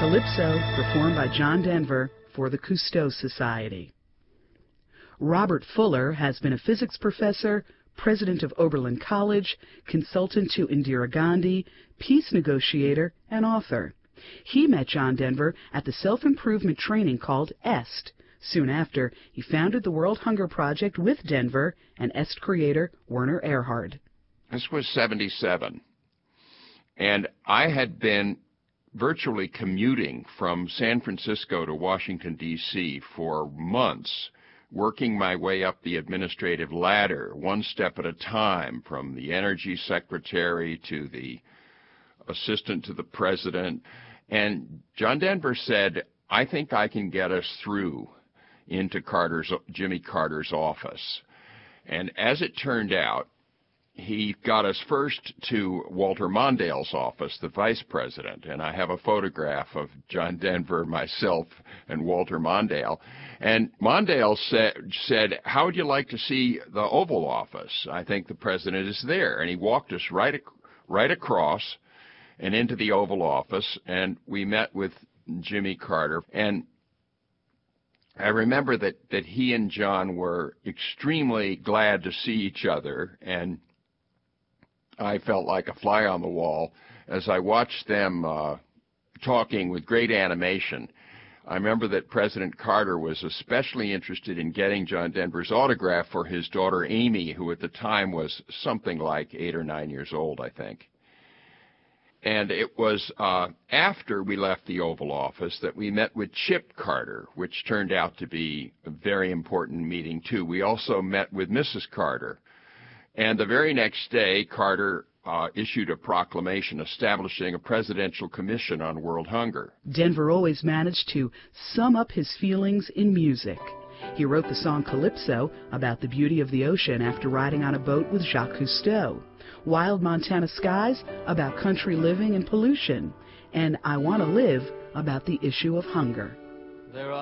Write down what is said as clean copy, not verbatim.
Calypso, performed by John Denver for the Cousteau Society. Robert Fuller has been a physics professor, president of Oberlin College, consultant to Indira Gandhi, peace negotiator, and author. He met John Denver at the self-improvement training called EST. Soon after, he founded the World Hunger Project with Denver and EST creator Werner Erhard. This was 1977, and I had been virtually commuting from San Francisco to Washington, D.C. for months, working my way up the administrative ladder, one step at a time, from the energy secretary to the assistant to the president. And John Denver said, I think I can get us through into Jimmy Carter's office. And as it turned out, he got us first to Walter Mondale's office, the vice president, and I have a photograph of John Denver, myself, and Walter Mondale. And Mondale said, how would you like to see the Oval Office? I think the president is there. And he walked us right across and into the Oval Office, and we met with Jimmy Carter. And I remember that he and John were extremely glad to see each other, and I felt like a fly on the wall as I watched them talking with great animation. I remember that President Carter was especially interested in getting John Denver's autograph for his daughter Amy, who at the time was something like 8 or 9 years old, I think. And it was after we left the Oval Office that we met with Chip Carter, which turned out to be a very important meeting, too. We also met with Mrs. Carter. And the very next day, Carter issued a proclamation establishing a presidential commission on world hunger. Denver always managed to sum up his feelings in music. He wrote the song Calypso about the beauty of the ocean after riding on a boat with Jacques Cousteau, Wild Montana Skies about country living and pollution, and I Want to Live about the issue of hunger.